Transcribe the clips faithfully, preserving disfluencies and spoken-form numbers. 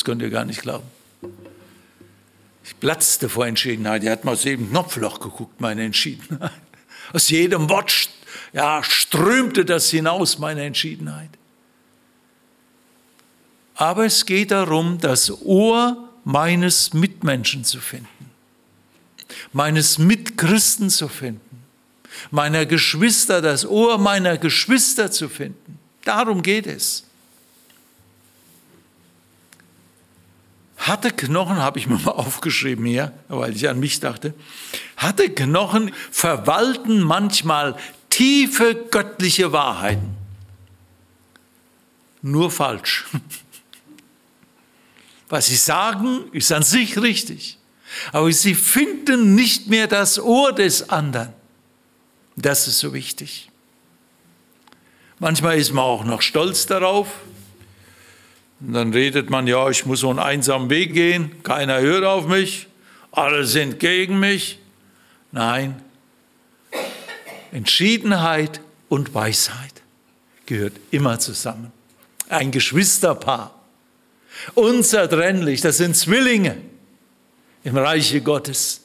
könnt ihr gar nicht glauben. Ich platzte vor Entschiedenheit. Er hat mal aus jedem Knopfloch geguckt, meine Entschiedenheit. Aus jedem Wort ja, strömte das hinaus, meine Entschiedenheit. Aber es geht darum, das Ohr meines Mitmenschen zu finden, meines Mitchristen zu finden, meiner Geschwister, das Ohr meiner Geschwister zu finden. Darum geht es. Harte Knochen, habe ich mir mal aufgeschrieben hier, weil ich an mich dachte, harte Knochen verwalten manchmal tiefe göttliche Wahrheiten. Nur falsch. Was sie sagen, ist an sich richtig. Aber sie finden nicht mehr das Ohr des anderen. Das ist so wichtig. Manchmal ist man auch noch stolz darauf. Und dann redet man, ja, ich muss so einen einsamen Weg gehen. Keiner hört auf mich. Alle sind gegen mich. Nein. Entschiedenheit und Weisheit gehört immer zusammen. Ein Geschwisterpaar. Unzertrennlich, das sind Zwillinge im Reiche Gottes.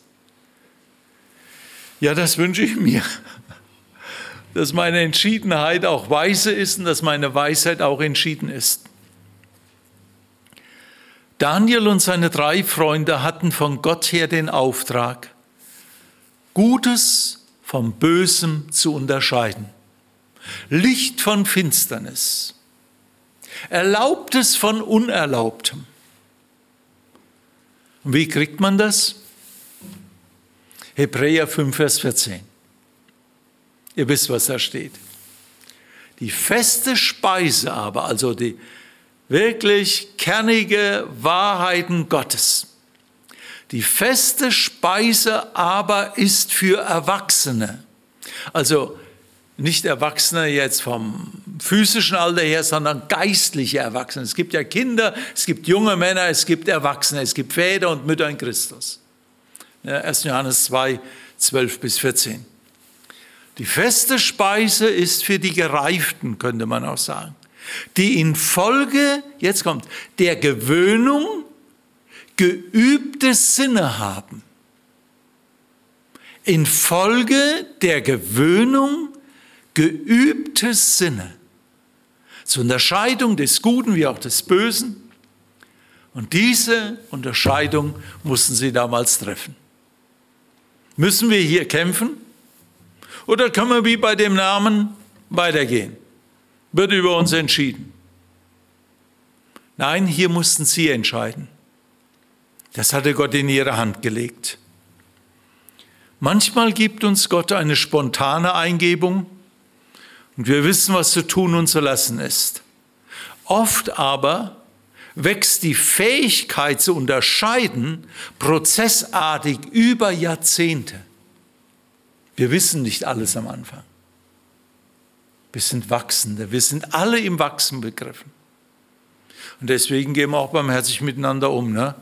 Ja, das wünsche ich mir, dass meine Entschiedenheit auch weise ist und dass meine Weisheit auch entschieden ist. Daniel und seine drei Freunde hatten von Gott her den Auftrag, Gutes vom Bösen zu unterscheiden, Licht von Finsternis, Erlaubtes von Unerlaubtem. Und wie kriegt man das? Hebräer fünf, Vers vierzehn. Ihr wisst, was da steht. Die feste Speise aber, also die wirklich kernige Wahrheiten Gottes. Die feste Speise aber ist für Erwachsene. Also nicht Erwachsene jetzt vom physischen Alter her, sondern geistliche Erwachsene. Es gibt ja Kinder, es gibt junge Männer, es gibt Erwachsene, es gibt Väter und Mütter in Christus. Ja, erster Johannes zwei, zwölf bis vierzehn. Die feste Speise ist für die Gereiften, könnte man auch sagen, die infolge, jetzt kommt, der Gewöhnung geübte Sinne haben. Infolge der Gewöhnung geübte Sinne. Zur Unterscheidung des Guten wie auch des Bösen. Und diese Unterscheidung mussten sie damals treffen. Müssen wir hier kämpfen? Oder können wir wie bei dem Namen weitergehen? Wird über uns entschieden? Nein, hier mussten sie entscheiden. Das hatte Gott in ihre Hand gelegt. Manchmal gibt uns Gott eine spontane Eingebung und wir wissen, was zu tun und zu lassen ist. Oft aber wächst die Fähigkeit zu unterscheiden prozessartig über Jahrzehnte. Wir wissen nicht alles am Anfang. Wir sind Wachsende, wir sind alle im Wachsen begriffen. Und deswegen gehen wir auch barmherzig miteinander um, ne?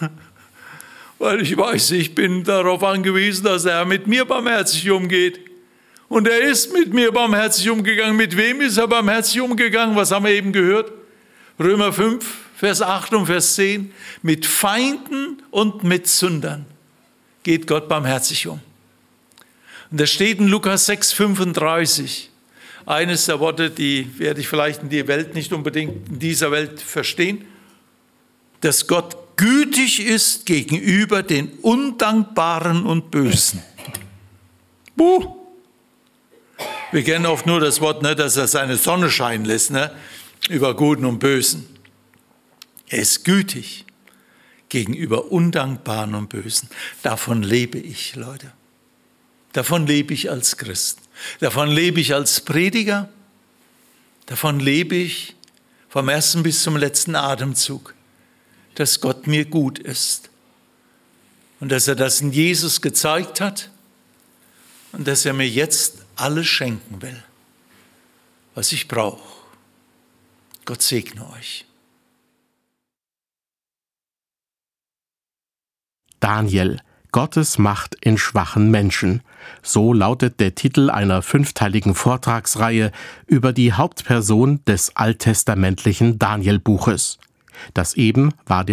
Weil ich weiß, ich bin darauf angewiesen, dass er mit mir barmherzig umgeht. Und er ist mit mir barmherzig umgegangen. Mit wem ist er barmherzig umgegangen? Was haben wir eben gehört? Römer fünf, Vers acht und Vers zehn. Mit Feinden und mit Sündern geht Gott barmherzig um. Und das steht in Lukas sechs, fünfunddreißig. Eines der Worte, die werde ich vielleicht in der Welt nicht unbedingt in dieser Welt verstehen. Dass Gott gütig ist gegenüber den Undankbaren und Bösen. Buh. Wir kennen oft nur das Wort, ne, dass er seine Sonne scheinen lässt, ne, über Guten und Bösen. Er ist gütig gegenüber Undankbaren und Bösen. Davon lebe ich, Leute. Davon lebe ich als Christ. Davon lebe ich als Prediger. Davon lebe ich vom ersten bis zum letzten Atemzug, dass Gott mir gut ist und dass er das in Jesus gezeigt hat und dass er mir jetzt alles schenken will, was ich brauche. Gott segne euch. Daniel, Gottes Macht in schwachen Menschen. So lautet der Titel einer fünfteiligen Vortragsreihe über die Hauptperson des alttestamentlichen Daniel-Buches. Das eben war